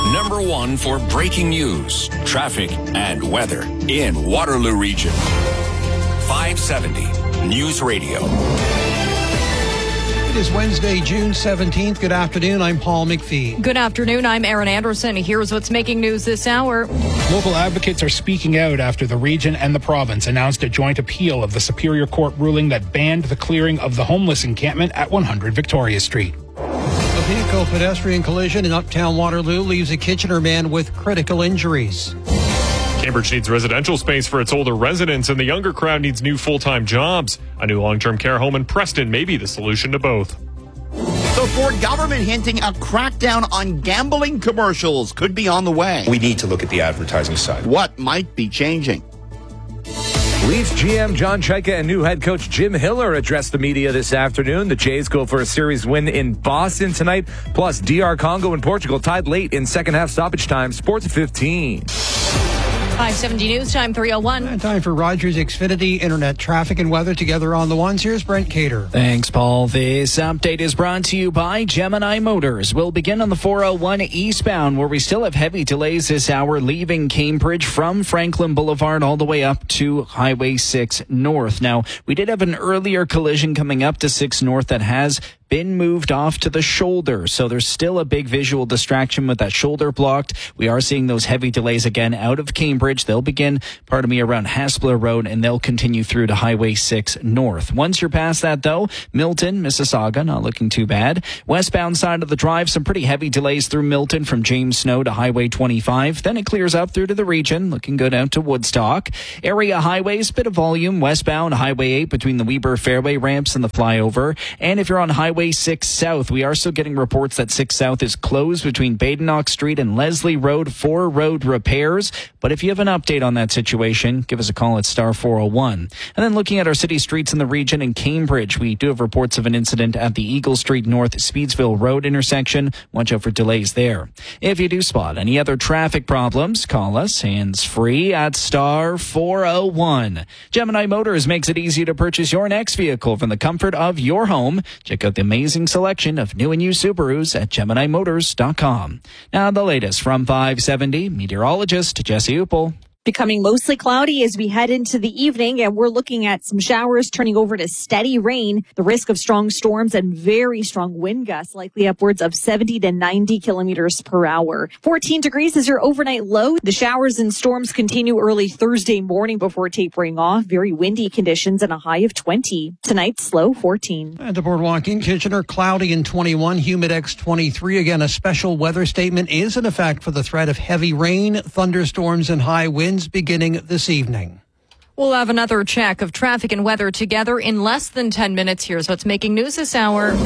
Number one for breaking news, traffic, and weather in Waterloo Region. 570 News Radio. It is Wednesday, June 17th. Good afternoon. I'm Paul McPhee. Good afternoon. I'm Erin Anderson. Here's what's making news this hour. Local advocates are speaking out after the region and the province announced a joint appeal of the Superior Court ruling that banned the clearing of the homeless encampment at 100 Victoria Street. A vehicle-pedestrian collision in Uptown Waterloo leaves a Kitchener man with critical injuries. Cambridge needs residential space for its older residents, and the younger crowd needs new full-time jobs. A new long-term care home in Preston may be the solution to both. The Ford government hinting a crackdown on gambling commercials could be on the way. We need to look at the advertising side. What might be changing? Leafs GM John Chayka and new head coach Jim Hiller addressed the media this afternoon. The Jays go for a series win in Boston tonight. Plus, DR Congo and Portugal tied late in second half stoppage time. Sports 15. 570 News Time 3:01. And time for Rogers Xfinity Internet traffic and weather together on the ones. Here's Brent Cater. Thanks, Paul. This update is brought to you by Gemini Motors. We'll begin on the 401 eastbound, where we still have heavy delays this hour leaving Cambridge from Franklin Boulevard all the way up to Highway 6 North. Now, we did have an earlier collision coming up to 6 North that has been moved off to the shoulder, so there's still a big visual distraction with that shoulder blocked. We are seeing those heavy delays again out of Cambridge. They'll begin, around Haspler Road, and they'll continue through to Highway 6 North. Once you're past that, though, Milton, Mississauga, not looking too bad. Westbound side of the drive, some pretty heavy delays through Milton from James Snow to Highway 25. Then it clears up through to the region, looking good out to Woodstock. Area highways, bit of volume. Westbound, Highway 8 between the Weber Fairway ramps and the flyover. And if you're on Highway 6 South, we are still getting reports that 6 South is closed between Badenoch Street and Leslie Road for road repairs. But if you have an update on that situation, give us a call at star 401. And then looking at our city streets in the region in Cambridge, we do have reports of an incident at the Eagle Street North Speedsville Road intersection. Watch out for delays there. If you do spot any other traffic problems, call us hands-free at star 401. Gemini Motors makes it easy to purchase your next vehicle from the comfort of your home. Check out the amazing selection of new and used Subarus at GeminiMotors.com. Now the latest from 570, meteorologist Jesse Uppel. Becoming mostly cloudy as we head into the evening, and we're looking at some showers turning over to steady rain. The risk of strong storms and very strong wind gusts, likely upwards of 70 to 90 kilometers per hour. 14 degrees is your overnight low. The showers and storms continue early Thursday morning before tapering off. Very windy conditions and a high of 20. Tonight's low 14. At the Boardwalk in Kitchener, cloudy and 21, Humidex 23. Again, a special weather statement is in effect for the threat of heavy rain, thunderstorms, and high winds beginning this evening. We'll have another check of traffic and weather together in less than 10 minutes. Here's what's making news this hour.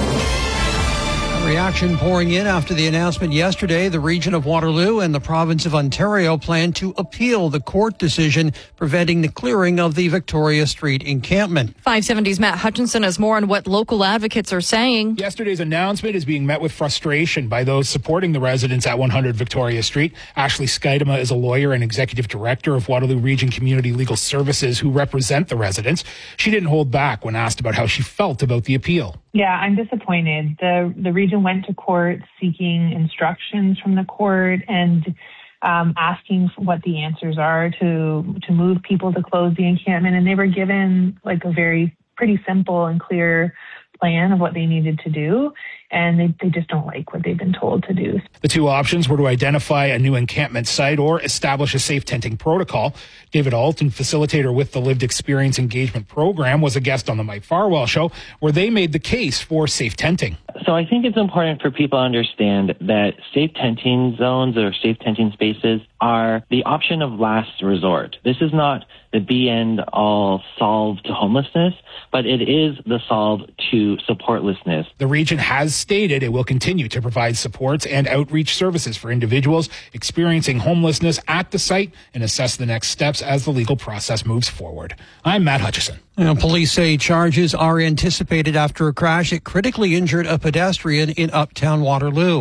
Reaction pouring in after the announcement yesterday. The region of Waterloo and the province of Ontario plan to appeal the court decision preventing the clearing of the Victoria Street encampment. 570's Matt Hutchinson has more on what local advocates are saying. Yesterday's announcement is being met with frustration by those supporting the residents at 100 Victoria Street. Ashley Skidema is a lawyer and executive director of Waterloo Region Community Legal Services who represent the residents. She didn't hold back when asked about how she felt about the appeal. Yeah, I'm disappointed. The region went to court seeking instructions from the court and asking what the answers are to move people to close the encampment. And they were given like a pretty simple and clear plan of what they needed to do. And they just don't like what they've been told to do. The two options were to identify a new encampment site or establish a safe tenting protocol. David Alton, facilitator with the Lived Experience Engagement Program, was a guest on the Mike Farwell Show, where they made the case for safe tenting. So I think it's important for people to understand that safe tenting zones or safe tenting spaces are the option of last resort. This is not the be-end-all solve to homelessness, but it is the solve to supportlessness. The region has stated it will continue to provide supports and outreach services for individuals experiencing homelessness at the site and assess the next steps as the legal process moves forward. I'm Matt Hutchison. Police say charges are anticipated after a crash that critically injured a pedestrian in Uptown Waterloo.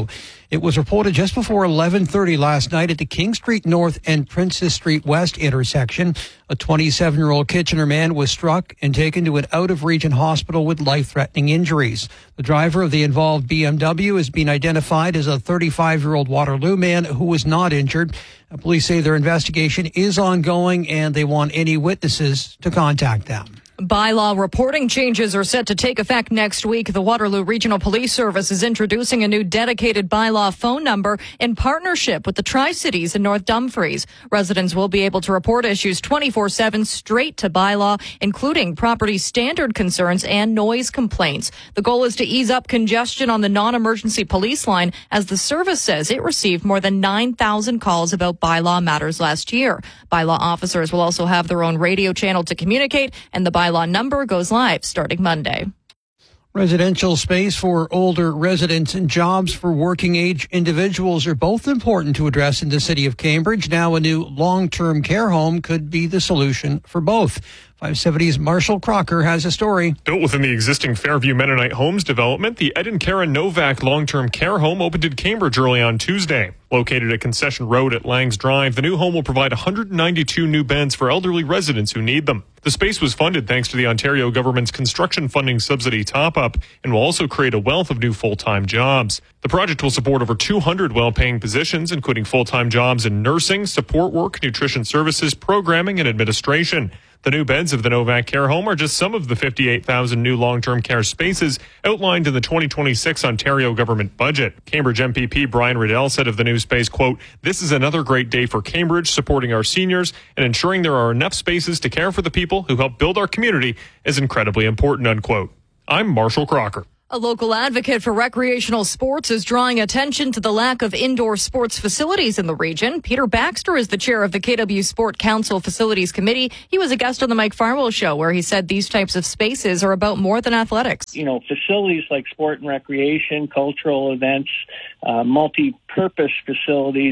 It was reported just before 11:30 last night at the King Street North and Princess Street West intersection. A 27-year-old Kitchener man was struck and taken to an out-of-region hospital with life-threatening injuries. The driver of the involved BMW has been identified as a 35-year-old Waterloo man who was not injured. Police say their investigation is ongoing and they want any witnesses to contact them. Bylaw reporting changes are set to take effect next week. The Waterloo Regional Police Service is introducing a new dedicated bylaw phone number in partnership with the Tri-Cities and North Dumfries. Residents will be able to report issues 24/7 straight to bylaw, including property standard concerns and noise complaints. The goal is to ease up congestion on the non-emergency police line, as the service says it received more than 9,000 calls about bylaw matters last year. Bylaw officers will also have their own radio channel to communicate, and the bylaw number goes live starting Monday. Residential space for older residents and jobs for working age individuals are both important to address in the city of Cambridge. Now a new long-term care home could be the solution for both. 570's Marshall Crocker has a story. Built within the existing Fairview Mennonite Homes development, the Ed and Karen Novak long-term care home opened in Cambridge early on Tuesday. Located at Concession Road at Langs Drive, the new home will provide 192 new beds for elderly residents who need them. The space was funded thanks to the Ontario government's construction funding subsidy top-up and will also create a wealth of new full-time jobs. The project will support over 200 well-paying positions, including full-time jobs in nursing, support work, nutrition services, programming, and administration. The new beds of the Novak Care Home are just some of the 58,000 new long-term care spaces outlined in the 2026 Ontario government budget. Cambridge MPP Brian Riddell said of the new space, quote, "This is another great day for Cambridge, supporting our seniors and ensuring there are enough spaces to care for the people who help build our community is incredibly important," unquote. I'm Marshall Crocker. A local advocate for recreational sports is drawing attention to the lack of indoor sports facilities in the region. Peter Baxter is the chair of the KW Sport Council Facilities Committee. He was a guest on the Mike Farwell Show, where he said these types of spaces are about more than athletics. You know, facilities like sport and recreation, cultural events, multi-purpose facilities,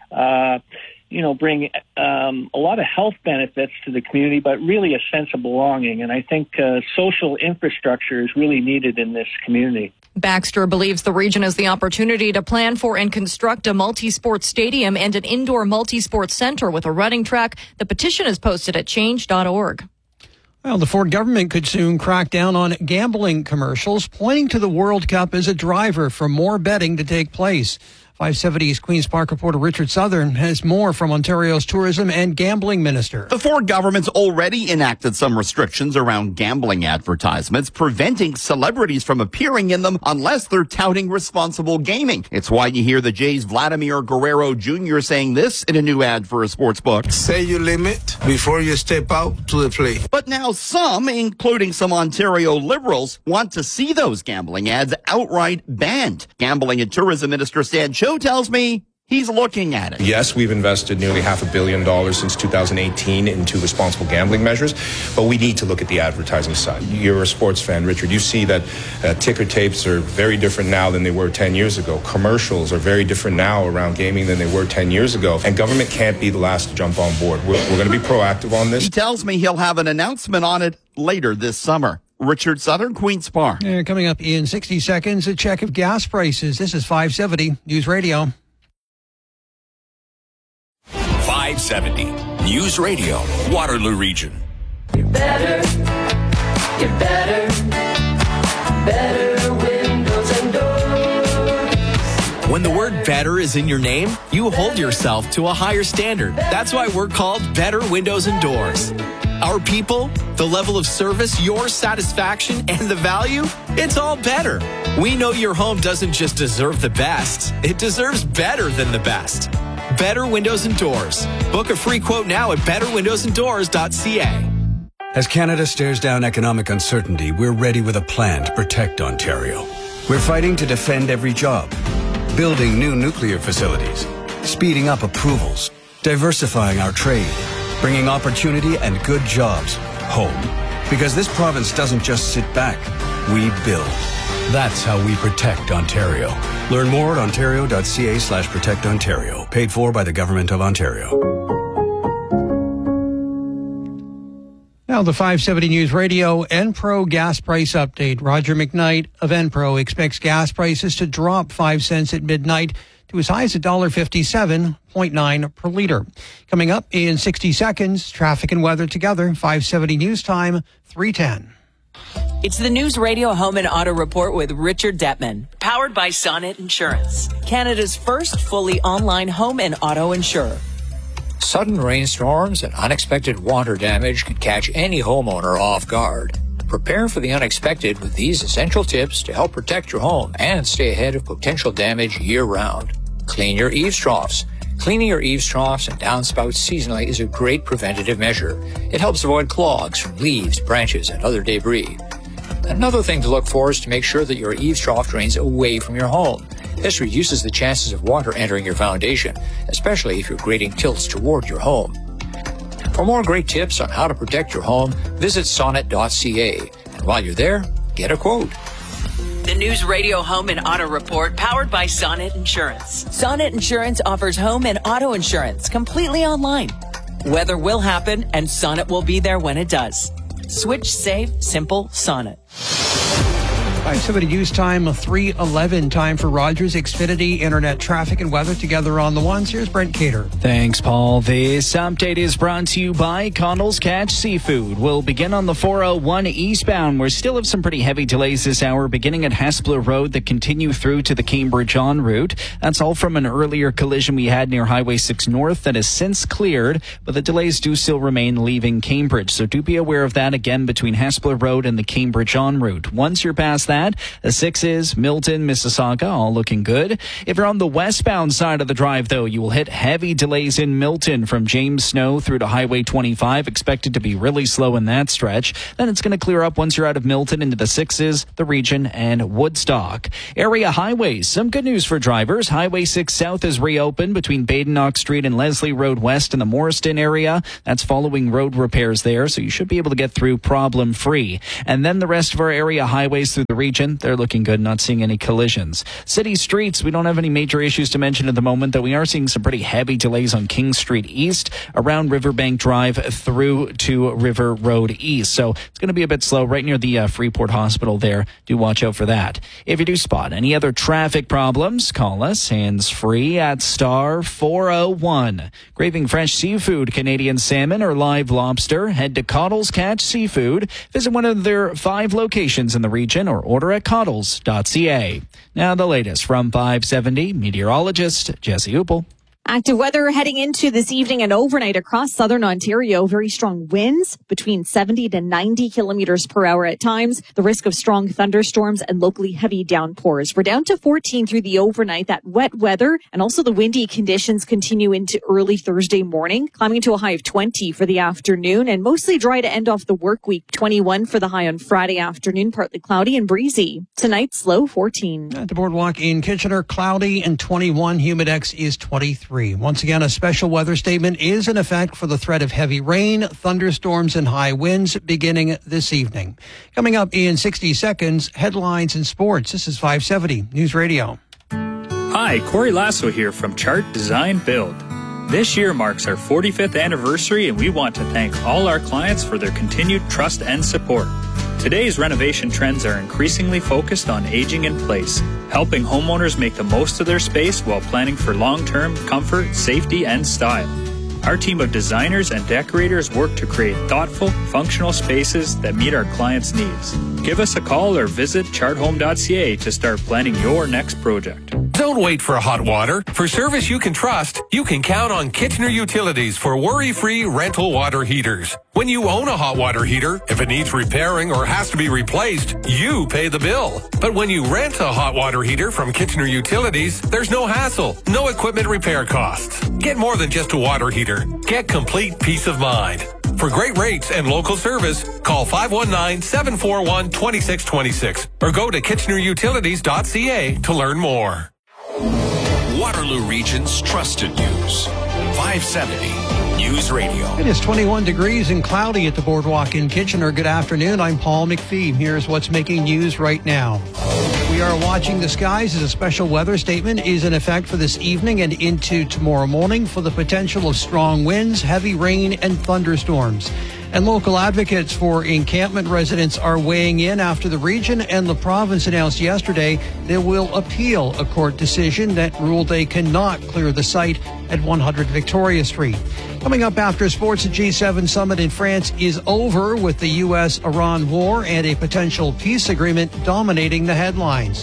bring a lot of health benefits to the community, but really a sense of belonging. And I think social infrastructure is really needed in this community. Baxter believes the region has the opportunity to plan for and construct a multi-sport stadium and an indoor multi-sport center with a running track. The petition is posted at change.org. Well, the Ford government could soon crack down on gambling commercials, pointing to the World Cup as a driver for more betting to take place. 570's Queen's Park reporter Richard Southern has more from Ontario's tourism and gambling minister. The Ford government's already enacted some restrictions around gambling advertisements, preventing celebrities from appearing in them unless they're touting responsible gaming. It's why you hear the Jays' Vladimir Guerrero Jr. saying this in a new ad for a sports book. Say your limit before you step out to the plate. But now some, including some Ontario Liberals, want to see those gambling ads outright banned. Gambling and Tourism Minister Stan Cho tells me he's looking at it. Yes, we've invested nearly $500 million since 2018 into responsible gambling measures, but we need to look at the advertising side. You're a sports fan, Richard. You see that ticker tapes are very different now than they were 10 years ago. Commercials are very different now around gaming than they were 10 years ago. And government can't be the last to jump on board. We're going to be proactive on this. He tells me he'll have an announcement on it later this summer. Richard Southern, Queen's Park. Coming up in 60 seconds, a check of gas prices. This is 570 News Radio. 570 News Radio, Waterloo Region. You're better windows and doors. When the word better is in your name, you hold yourself to a higher standard. That's why we're called Better Windows and Doors. Our people, the level of service, your satisfaction, and the value, it's all better. We know your home doesn't just deserve the best, it deserves better than the best. Better Windows and Doors. Book a free quote now at betterwindowsanddoors.ca. As Canada stares down economic uncertainty, we're ready with a plan to protect Ontario. We're fighting to defend every job, building new nuclear facilities, speeding up approvals, diversifying our trade, bringing opportunity and good jobs home. Because this province doesn't just sit back, we build. That's how we protect Ontario. Learn more at ontario.ca/protectontario. Paid for by the Government of Ontario. Now Now the 570 News Radio Enpro gas price update. Roger McKnight of Enpro expects gas prices to drop 5 cents at midnight to as high as $1.57.9 per liter. Coming up in 60 seconds, traffic and weather together. 570 News Time, 3:10. It's the News Radio Home and Auto Report with Richard Detman, powered by Sonnet Insurance, Canada's first fully online home and auto insurer. Sudden rainstorms and unexpected water damage can catch any homeowner off guard. Prepare for the unexpected with these essential tips to help protect your home and stay ahead of potential damage year-round. Clean your eaves troughs. Cleaning your eaves troughs and downspouts seasonally is a great preventative measure. It helps avoid clogs from leaves, branches, and other debris. Another thing to look for is to make sure that your eaves trough drains away from your home. This reduces the chances of water entering your foundation, especially if your grading tilts toward your home. For more great tips on how to protect your home, visit sonnet.ca. And while you're there, get a quote. The News Radio Home and Auto Report, powered by Sonnet Insurance. Sonnet Insurance offers home and auto insurance completely online. Weather will happen, and Sonnet will be there when it does. Switch, save, simple, Sonnet. 570 News Time, 3:11. Time for Rogers Xfinity Internet traffic and weather together on the ones. Here's Brent Cater. Thanks, Paul. This update is brought to you by Connell's Catch Seafood. We'll begin on the 401 eastbound. We still have some pretty heavy delays this hour, beginning at Hespeler Road that continue through to the Cambridge en route. That's all from an earlier collision we had near Highway 6 North that has since cleared, but the delays do still remain leaving Cambridge. So do be aware of that again between Hespeler Road and the Cambridge en route. Once you're past that, the 6s, Milton, Mississauga, all looking good. If you're on the westbound side of the drive, though, you will hit heavy delays in Milton from James Snow through to Highway 25, expected to be really slow in that stretch. Then it's going to clear up once you're out of Milton into the 6s, the Region, and Woodstock. Area highways, some good news for drivers. Highway 6 South is reopened between Badenoch Street and Leslie Road West in the Morriston area. That's following road repairs there, so you should be able to get through problem-free. And then the rest of our area highways through the region, they're looking good, not seeing any collisions. City streets, we don't have any major issues to mention at the moment, though we are seeing some pretty heavy delays on King Street East, around Riverbank Drive through to River Road East. So it's going to be a bit slow right near the Freeport Hospital there. Do watch out for that. If you do spot any other traffic problems, call us hands-free at star 401. Craving fresh seafood, Canadian salmon, or live lobster? Head to Connell's Catch Seafood. Visit one of their 5 locations in the region or order at coddles.ca. Now the latest from 570 meteorologist Jesse Uppel. Active weather heading into this evening and overnight across southern Ontario. Very strong winds between 70 to 90 kilometers per hour at times. The risk of strong thunderstorms and locally heavy downpours. We're down to 14 through the overnight. That wet weather and also the windy conditions continue into early Thursday morning, climbing to a high of 20 for the afternoon and mostly dry to end off the work week. 21 for the high on Friday afternoon, partly cloudy and breezy. Tonight's low 14. At the boardwalk in Kitchener, cloudy and 21. Humidex is 23. Once again, a special weather statement is in effect for the threat of heavy rain, thunderstorms, and high winds beginning this evening. Coming up in 60 seconds, headlines and sports. This is 570 News Radio. Hi, Corey Lasso here from Chart Design Build. This year marks our 45th anniversary, and we want to thank all our clients for their continued trust and support. Today's renovation trends are increasingly focused on aging in place, helping homeowners make the most of their space while planning for long-term comfort, safety, and style. Our team of designers and decorators work to create thoughtful, functional spaces that meet our clients' needs. Give us a call or visit charthome.ca to start planning your next project. Don't wait for hot water. For service you can trust, you can count on Kitchener Utilities for worry-free rental water heaters. When you own a hot water heater, if it needs repairing or has to be replaced, you pay the bill. But when you rent a hot water heater from Kitchener Utilities, there's no hassle, no equipment repair costs. Get more than just a water heater. Get complete peace of mind. For great rates and local service, call 519-741-2626 or go to kitchenerutilities.ca to learn more. Waterloo Region's trusted news. 570 News Radio. It is 21 degrees and cloudy at the boardwalk in Kitchener. Good afternoon. I'm Paul McPhee. Here's what's making news right now. We are watching the skies as a special weather statement is in effect for this evening and into tomorrow morning for the potential of strong winds, heavy rain, and thunderstorms. And local advocates for encampment residents are weighing in after the region and the province announced yesterday they will appeal a court decision that ruled they cannot clear the site at 100 Victoria Street. Coming up after sports, the G7 summit in France is over with the U.S.-Iran war and a potential peace agreement dominating the headlines.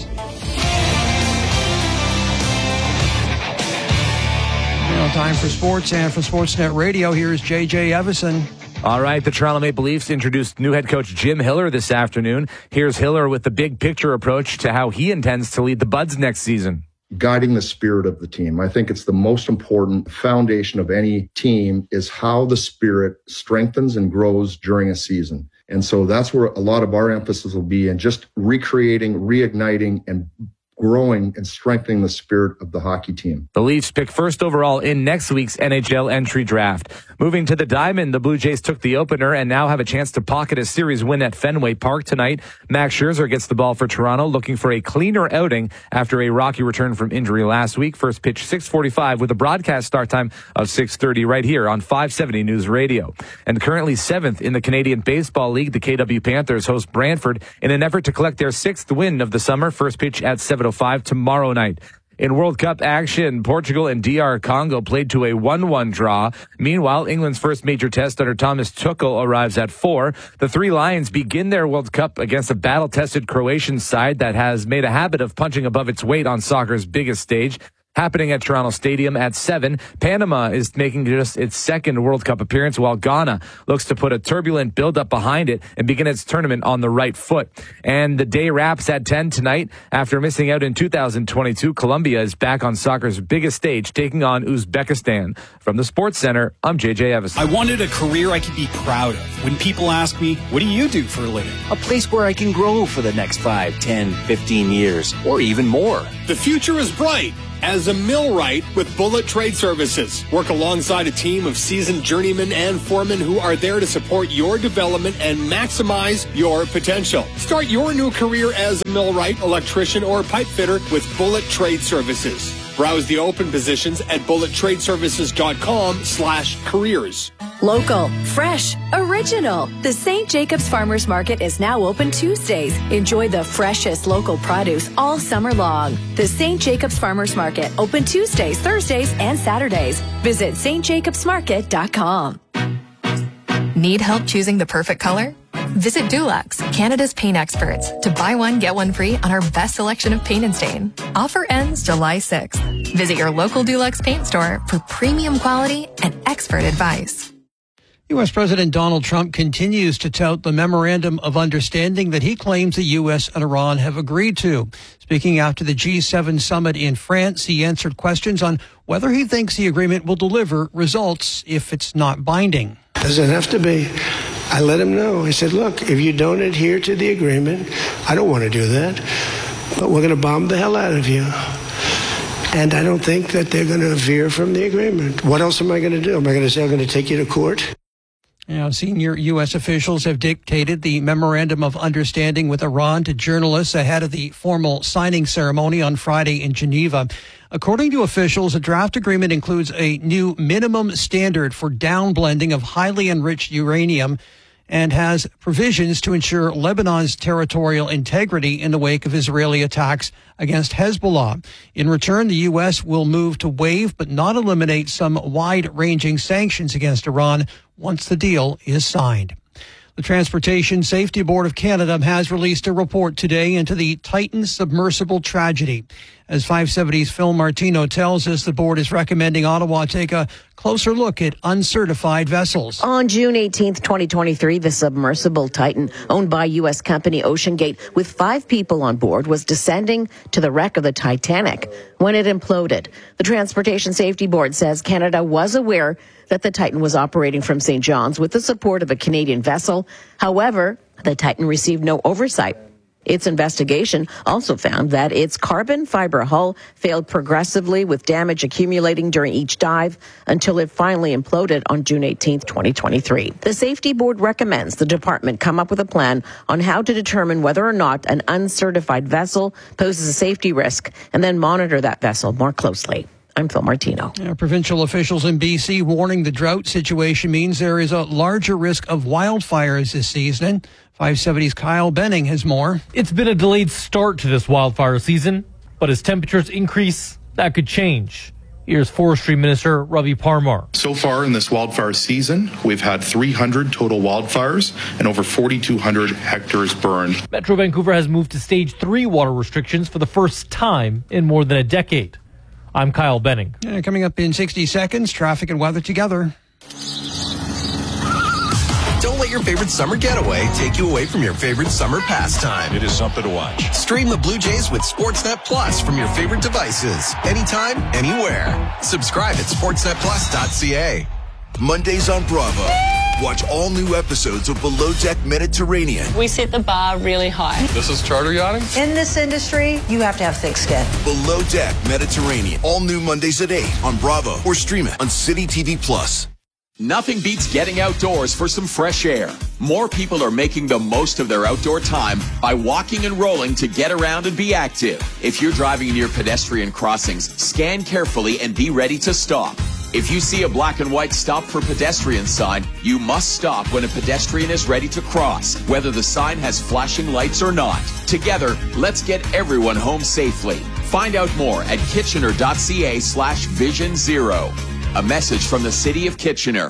Now time for sports, and for Sportsnet Radio, here's J.J. Evison. All right, the Toronto Maple Leafs introduced new head coach Jim Hiller this afternoon. Here's Hiller with the big picture approach to how he intends to lead the Buds next season. Guiding the spirit of the team. I think it's the most important foundation of any team is how the spirit strengthens and grows during a season. And so that's where a lot of our emphasis will be in just recreating, reigniting, and growing and strengthening the spirit of the hockey team. The Leafs pick first overall in next week's NHL entry draft. Moving to the Diamond, the Blue Jays took the opener and now have a chance to pocket a series win at Fenway Park tonight. Max Scherzer gets the ball for Toronto, looking for a cleaner outing after a rocky return from injury last week. First pitch 6:45 with a broadcast start time of 6:30 right here on 570 News Radio. And currently 7th in the Canadian Baseball League, the KW Panthers host Brantford in an effort to collect their 6th win of the summer. First pitch at 7:05 tomorrow night. In World Cup action, Portugal and DR Congo played to a 1-1 draw. Meanwhile, England's first major test under Thomas Tuchel arrives at 4. The Three Lions begin their World Cup against a battle-tested Croatian side that has made a habit of punching above its weight on soccer's biggest stage. Happening at Toronto Stadium at 7. Panama is making just its second World Cup appearance, while Ghana looks to put a turbulent build-up behind it and begin its tournament on the right foot. And the day wraps at 10 tonight. After missing out in 2022, Colombia is back on soccer's biggest stage, taking on Uzbekistan. From the Sports Center, I'm J.J. Evison. I wanted a career I could be proud of. When people ask me, what do you do for a living? A place where I can grow for the next 5, 10, 15 years, or even more. The future is bright. As a millwright with Bullet Trade Services. Work alongside a team of seasoned journeymen and foremen who are there to support your development and maximize your potential. Start your new career as a millwright, electrician, or pipe fitter with Bullet Trade Services. Browse the open positions at bullettradeservices.com/careers. Local, fresh, original. The St. Jacobs Farmers Market is now open Tuesdays. Enjoy the freshest local produce all summer long. The St. Jacobs Farmers Market, open Tuesdays, Thursdays, and Saturdays. Visit stjacobsmarket.com. Need help choosing the perfect color? Visit Dulux, Canada's paint experts, to buy one, get one free on our best selection of paint and stain. Offer ends July 6th. Visit your local Dulux paint store for premium quality and expert advice. U.S. President Donald Trump continues to tout the memorandum of understanding that he claims the U.S. and Iran have agreed to. Speaking after the G7 summit in France, he answered questions on whether he thinks the agreement will deliver results if it's not binding. Doesn't have to be. I let him know. I said, look, if you don't adhere to the agreement, I don't want to do that, but we're going to bomb the hell out of you. And I don't think that they're going to veer from the agreement. What else am I going to do? Am I going to say I'm going to take you to court? Now, senior U.S. officials have dictated the memorandum of understanding with Iran to journalists ahead of the formal signing ceremony on Friday in Geneva. According to officials, a draft agreement includes a new minimum standard for downblending of highly enriched uranium and has provisions to ensure Lebanon's territorial integrity in the wake of Israeli attacks against Hezbollah. In return, the U.S. will move to waive but not eliminate some wide-ranging sanctions against Iran once the deal is signed. The Transportation Safety Board of Canada has released a report today into the Titan submersible tragedy. As 570's Phil Martino tells us, the board is recommending Ottawa take a closer look at uncertified vessels. On June 18th, 2023, the submersible Titan, owned by U.S. company OceanGate, with 5 people on board, was descending to the wreck of the Titanic when it imploded. The Transportation Safety Board says Canada was aware that the Titan was operating from St. John's with the support of a Canadian vessel. However, the Titan received no oversight. Its investigation also found that its carbon fiber hull failed progressively, with damage accumulating during each dive until it finally imploded on June 18, 2023. The Safety Board recommends the department come up with a plan on how to determine whether or not an uncertified vessel poses a safety risk and then monitor that vessel more closely. I'm Phil Martino. Provincial officials in BC warning the drought situation means there is a larger risk of wildfires this season. 570's Kyle Benning has more. It's been a delayed start to this wildfire season, but as temperatures increase, that could change. Here's Forestry Minister Ravi Parmar. So far in this wildfire season, we've had 300 total wildfires and over 4,200 hectares burned. Metro Vancouver has moved to Stage 3 water restrictions for the first time in more than a decade. I'm Kyle Benning. Coming up in 60 seconds, traffic and weather together. Don't let your favorite summer getaway take you away from your favorite summer pastime. It is something to watch. Stream the Blue Jays with Sportsnet Plus from your favorite devices. Anytime, anywhere. Subscribe at sportsnetplus.ca. Mondays on Bravo. Watch all new episodes of Below Deck Mediterranean. We set the bar really high. This is charter yachting? In this industry, you have to have thick skin. Below Deck Mediterranean. All new Mondays at 8 on Bravo or stream it on City TV Plus. Nothing beats getting outdoors for some fresh air. More people are making the most of their outdoor time by walking and rolling to get around and be active. If you're driving near pedestrian crossings, scan carefully and be ready to stop. If you see a black and white stop for pedestrian sign, you must stop when a pedestrian is ready to cross, whether the sign has flashing lights or not. Together, let's get everyone home safely. Find out more at kitchener.ca/Vision Zero. A message from the City of Kitchener.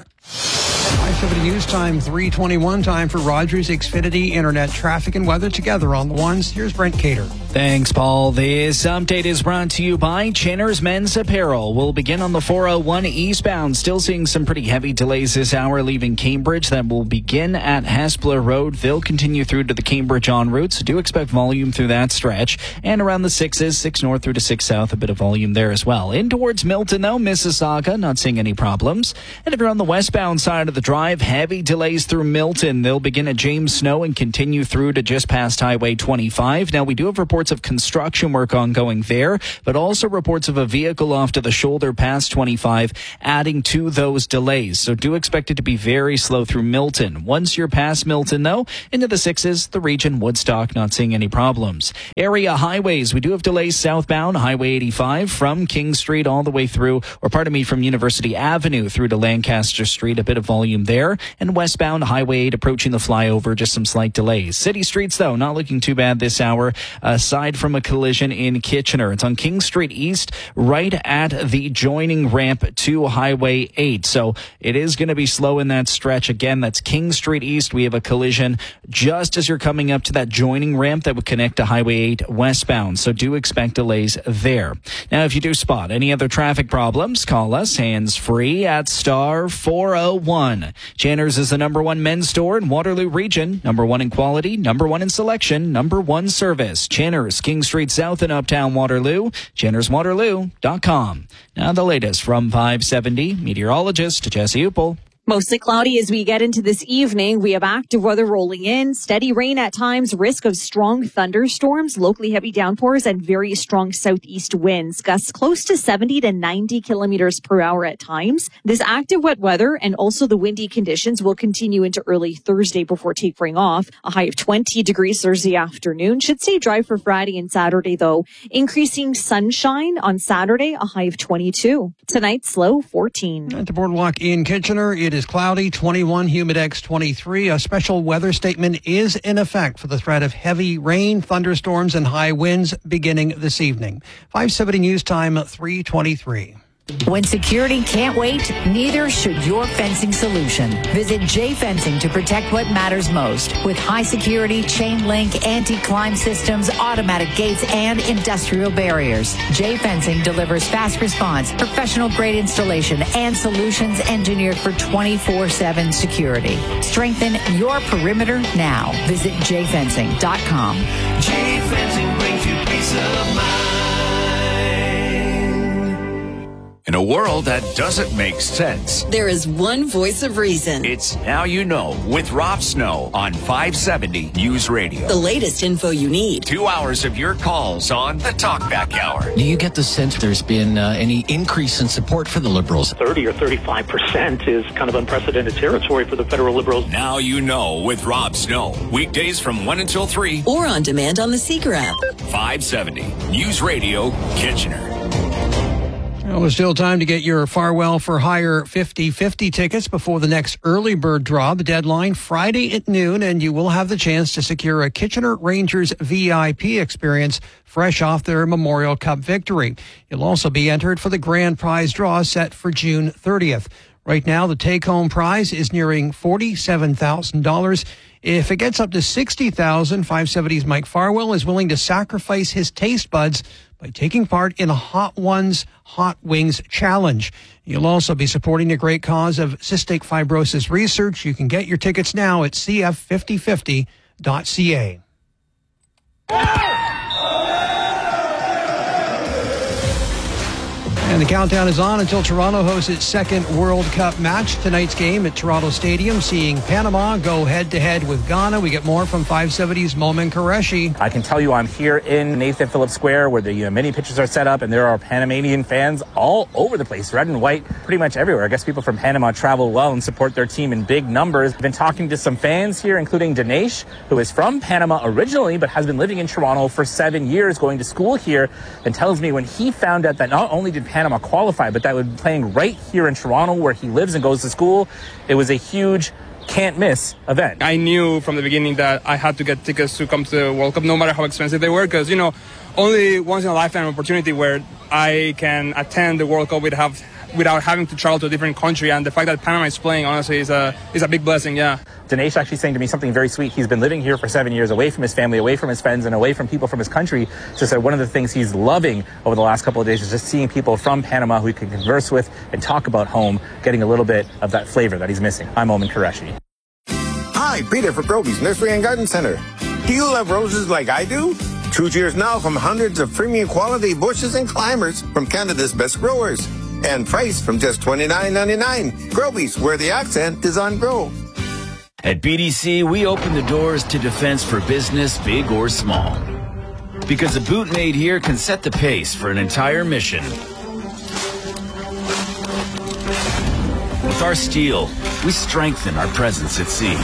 570 News Time, 3:21. Time for Rogers Xfinity Internet traffic and weather together on the ones. Here's Brent Cater. Thanks, Paul. This update is brought to you by Chinner's Men's Apparel. We'll begin on the 401 eastbound. Still seeing some pretty heavy delays this hour leaving Cambridge. That will begin at Hespeler Road. They'll continue through to the Cambridge en route, so do expect volume through that stretch. And around the 6s, 6 north through to 6 south, a bit of volume there as well. In towards Milton, though, Mississauga, not seeing any problems. And if you're on the westbound side of the drive, heavy delays through Milton. They'll begin at James Snow and continue through to just past Highway 25. Now, we do have reports of construction work ongoing there, but also reports of a vehicle off to the shoulder past 25, adding to those delays. So do expect it to be very slow through Milton. Once you're past Milton, though, into the 6s, the region, Woodstock, not seeing any problems. Area highways, we do have delays southbound, Highway 85 from King Street all the way through, from University Avenue through to Lancaster Street, a bit of volume there. And westbound, Highway 8 approaching the flyover, just some slight delays. City streets, though, not looking too bad this hour, aside from a collision in Kitchener. It's on King Street East, right at the joining ramp to Highway 8. So it is going to be slow in that stretch. Again, that's King Street East. We have a collision just as you're coming up to that joining ramp that would connect to Highway 8 westbound. So do expect delays there. Now, if you do spot any other traffic problems, call us hands-free at star 401. Chandler's is the #1 men's store in Waterloo Region. #1 in quality, #1 in selection, #1 service. Chandler's, King Street South in Uptown Waterloo. ChannersWaterloo.com. Now the latest from 570, meteorologist Jesse Uppel. Mostly cloudy as we get into this evening. We have active weather rolling in, steady rain at times, risk of strong thunderstorms, locally heavy downpours, and very strong southeast winds. Gusts close to 70 to 90 kilometers per hour at times. This active wet weather and also the windy conditions will continue into early Thursday before tapering off. A high of 20 degrees Thursday afternoon. Should stay dry for Friday and Saturday, though. Increasing sunshine on Saturday, a high of 22. Tonight's low 14. At the Boardwalk in Kitchener, it is cloudy, 21, humidex 23. A special weather statement is in effect for the threat of heavy rain, thunderstorms, and high winds beginning this evening. 570 News Time, 3:23. When security can't wait, neither should your fencing solution. Visit J Fencing to protect what matters most. With high security, chain link, anti-climb systems, automatic gates, and industrial barriers. J Fencing delivers fast response, professional grade installation, and solutions engineered for 24/7 security. Strengthen your perimeter now. Visit jfencing.com. J Fencing brings you peace of mind. In a world that doesn't make sense, there is one voice of reason. It's Now You Know with Rob Snow on 570 News Radio. The latest info you need. 2 hours of your calls on the Talkback Hour. Do you get the sense there's been any increase in support for the Liberals? 30 or 35% is kind of unprecedented territory for the federal Liberals. Now You Know with Rob Snow. Weekdays from 1 until 3. Or on demand on the Seeker app. 570 News Radio, Kitchener. Well, there's still time to get your Farwell for Hire 50/50 tickets before the next early bird draw. The deadline Friday at noon, and you will have the chance to secure a Kitchener Rangers VIP experience fresh off their Memorial Cup victory. You'll also be entered for the grand prize draw set for June 30th. Right now, the take-home prize is nearing $47,000. If it gets up to $60,000, 570's Mike Farwell is willing to sacrifice his taste buds by taking part in a Hot Ones, Hot Wings challenge. You'll also be supporting the great cause of cystic fibrosis research. You can get your tickets now at cf5050.ca. And the countdown is on until Toronto hosts its second World Cup match. Tonight's game at Toronto Stadium, seeing Panama go head-to-head with Ghana. We get more from 570's Momin Qureshi. I can tell you I'm here in Nathan Phillips Square where the many pitches are set up, and there are Panamanian fans all over the place, red and white, pretty much everywhere. I guess people from Panama travel well and support their team in big numbers. I've been talking to some fans here, including Dinesh, who is from Panama originally, but has been living in Toronto for 7 years, going to school here, and tells me when he found out that not only did Panama qualify, but that would be playing right here in Toronto where he lives and goes to school, it was a huge can't miss event. I knew from the beginning that I had to get tickets to come to the World Cup, no matter how expensive they were, because, only once in a lifetime opportunity where I can attend the World Cup without having to travel to a different country. And the fact that Panama is playing, honestly, is a big blessing, yeah. Dinesh actually saying to me something very sweet. He's been living here for 7 years, away from his family, away from his friends, and away from people from his country. So said one of the things he's loving over the last couple of days is just seeing people from Panama who he can converse with and talk about home, getting a little bit of that flavor that he's missing. I'm Momin Qureshi. Hi, Peter for Groby's Nursery and Garden Center. Do you love roses like I do? Choose yours now from hundreds of premium quality bushes and climbers from Canada's best growers. And price from just $29.99. Groby's, where the accent is on grow. At BDC, we open the doors to defense for business, big or small. Because a boot made here can set the pace for an entire mission. With our steel, we strengthen our presence at sea.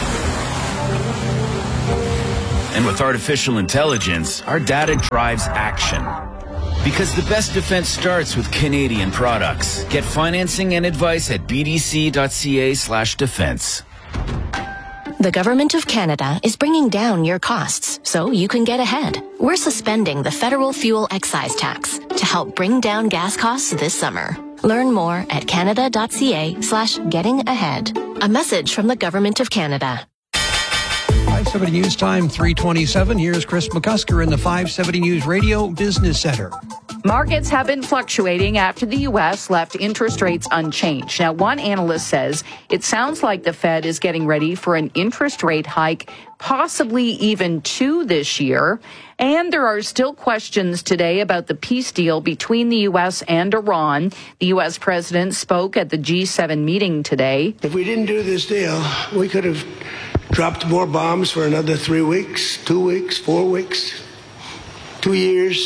And with artificial intelligence, our data drives action. Because the best defense starts with Canadian products. Get financing and advice at bdc.ca/defense. The Government of Canada is bringing down your costs so you can get ahead. We're suspending the federal fuel excise tax to help bring down gas costs this summer. Learn more at canada.ca/getting-ahead. A message from the Government of Canada. 570 News Time, 3:27. Here's Chris McCusker in the 570 News Radio Business Center. Markets have been fluctuating after the U.S. left interest rates unchanged. Now, one analyst says it sounds like the Fed is getting ready for an interest rate hike, possibly even 2 this year. And there are still questions today about the peace deal between the U.S. and Iran. The U.S. president spoke at the G7 meeting today. If we didn't do this deal, we could have dropped more bombs for another 3 weeks, 2 weeks, 4 weeks, 2 years.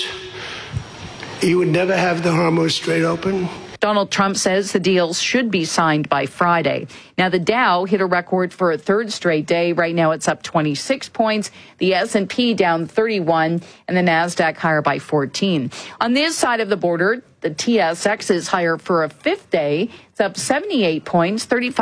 You would never have the Hormuz Strait open. Donald Trump says the deals should be signed by Friday. Now, the Dow hit a record for a third straight day. Right now, it's up 26 points. The S&P down 31, and the NASDAQ higher by 14. On this side of the border, the TSX is higher for a fifth day. It's up 78 points,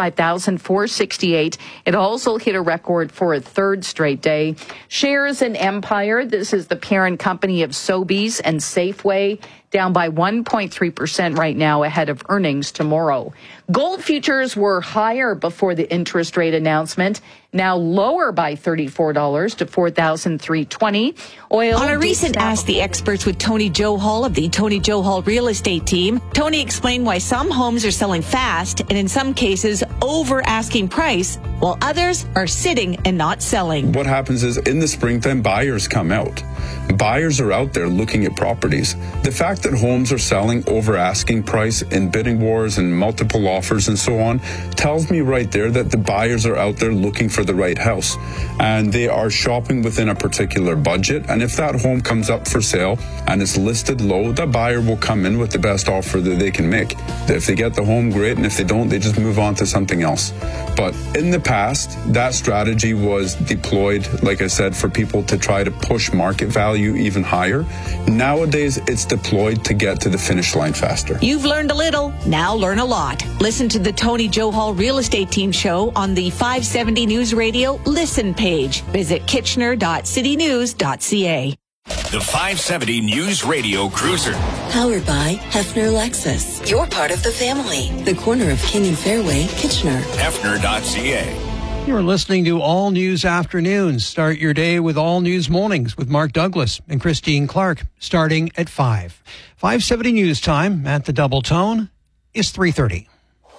35,468. It also hit a record for a third straight day. Shares in Empire, this is the parent company of Sobeys and Safeway, down by 1.3% right now ahead of earnings tomorrow. Gold futures were higher before the interest rate announcement, now lower by $34 to $4,320. Oil. On a recent Ask the Experts with Tony Johal of the Tony Johal Real Estate Team, Tony explained why some homes are selling fast and in some cases over asking price, while others are sitting and not selling. What happens is in the springtime, buyers come out. Buyers are out there looking at properties. The fact that homes are selling over asking price in bidding wars and multiple offers and so on tells me right there that the buyers are out there looking for the right house and they are shopping within a particular budget. And if that home comes up for sale and it's listed low, the buyer will come in with the best offer that they can make. If they get the home, great, and if they don't, they just move on to something else. But in the past, that strategy was deployed, like I said, for people to try to push market value even higher. Nowadays, it's deployed to get to the finish line faster. You've learned a little, now learn a lot. Listen to the Tony Joe Hall Real Estate Team show on the 570 News Radio Listen page. Visit kitchener.citynews.ca. The 570 News Radio Cruiser. Powered by Hefner Lexus. You're part of the family. The corner of King and Fairway, Kitchener. Hefner.ca. You're listening to All News Afternoons. Start your day with All News Mornings with Mark Douglas and Christine Clark, starting at 5. 570 News Time at the Double Tone is 3:30.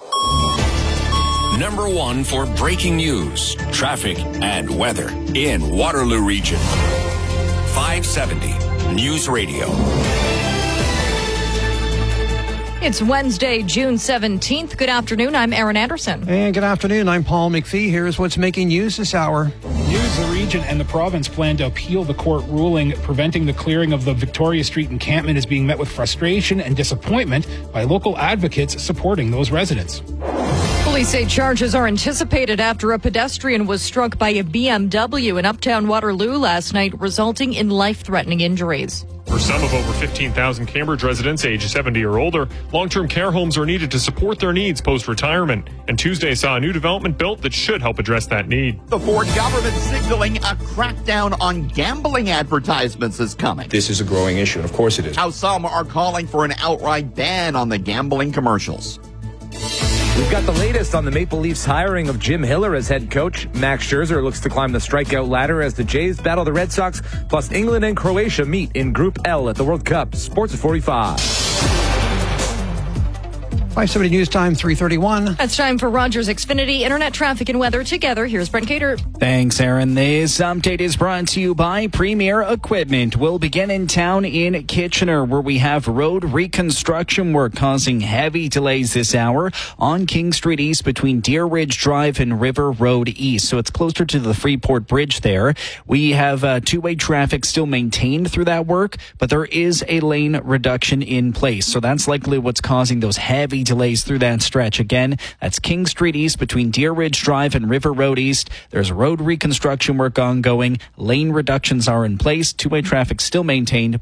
Number one for breaking news, traffic, and weather in Waterloo Region. 570 News Radio. It's Wednesday, June 17th. Good afternoon. I'm Erin Anderson. And good afternoon. I'm Paul McPhee. Here's what's making news this hour. News: the region and the province plan to appeal the court ruling preventing the clearing of the Victoria Street encampment is being met with frustration and disappointment by local advocates supporting those residents. Police say charges are anticipated after a pedestrian was struck by a BMW in uptown Waterloo last night, resulting in life-threatening injuries. For some of over 15,000 Cambridge residents aged 70 or older, long-term care homes are needed to support their needs post-retirement. And Tuesday saw a new development built that should help address that need. The Ford government signaling a crackdown on gambling advertisements is coming. This is a growing issue, and of course it is. How some are calling for an outright ban on the gambling commercials. We've got the latest on the Maple Leafs hiring of Jim Hiller as head coach. Max Scherzer looks to climb the strikeout ladder as the Jays battle the Red Sox. Plus, England and Croatia meet in Group L at the World Cup. Sports at 45. 570 News Time, 3:31. It's time for Rogers Xfinity Internet Traffic and Weather. Together, here's Brent Cater. Thanks, Aaron. This update is brought to you by Premier Equipment. We'll begin in town in Kitchener, where we have road reconstruction work causing heavy delays this hour on King Street East between Deer Ridge Drive and River Road East. So it's closer to the Freeport Bridge there. We have two-way traffic still maintained through that work, but there is a lane reduction in place. So that's likely what's causing those heavy delays through that stretch. Again, that's King Street East between Deer Ridge Drive and River Road East. There's road reconstruction work ongoing. Lane reductions are in place. Two-way traffic still maintained,